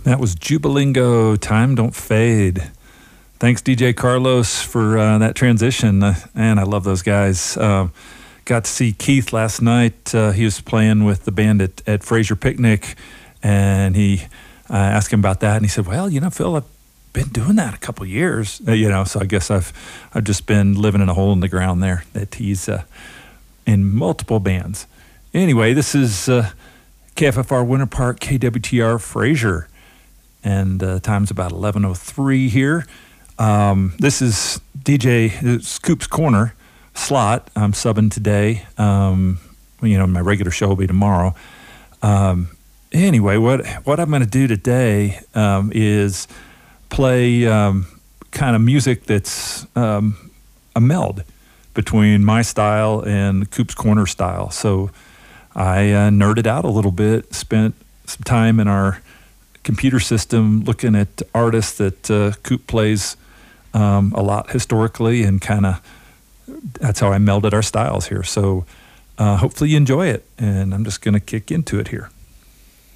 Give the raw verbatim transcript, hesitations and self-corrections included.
That was Jubilingo, Time Don't Fade. Thanks, D J Carlos, for uh, that transition. Uh, man, I love those guys. Uh, got to see Keith last night. Uh, he was playing with the band at, at Fraser Picnic, and he uh, asked him about that, and he said, well, you know, Phil, I've been doing that a couple years, uh, you know, so I guess I've I've just been living in a hole in the ground there, that he's uh, in multiple bands. Anyway, this is uh, K F F R Winter Park, K W T R Fraser. And uh, time's about eleven oh three here. Um, this is D J Scoop's Corner slot. I'm subbing today. Um, you know, my regular show will be tomorrow. Um, anyway, what what I'm going to do today um, is play um, kind of music that's um, a meld between my style and Coop's Corner style. So I uh, nerded out a little bit, spent some time in our computer system looking at artists that uh, Coop plays um, a lot historically, and kind of that's how I melded our styles here. So uh, hopefully you enjoy it, and I'm just going to kick into it here.